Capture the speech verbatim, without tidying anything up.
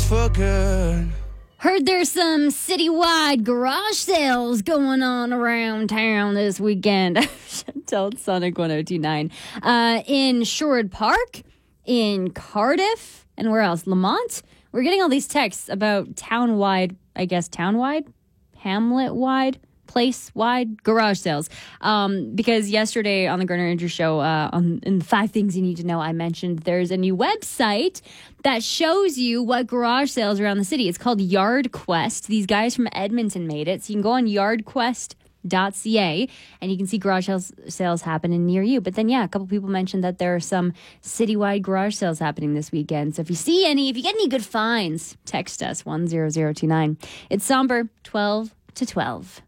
for good. Heard there's some citywide garage sales going on around town this weekend. Tell Sonic one oh two point nine. Uh, in Sherwood Park, in Cardiff, and where else? Lamont? We're getting all these texts about town-wide, I guess town-wide? Hamlet-wide? Place-wide garage sales. Um, because yesterday on the Garner Andrews Show, uh, on in Five Things You Need to Know, I mentioned there's a new website that shows you what garage sales around the city. It's called Yard Quest. These guys from Edmonton made it. So you can go on yard quest dot c a and you can see garage sales, sales happening near you. But then, yeah, a couple people mentioned that there are some citywide garage sales happening this weekend. So if you see any, if you get any good finds, text us one zero zero two nine. It's Somber twelve to twelve.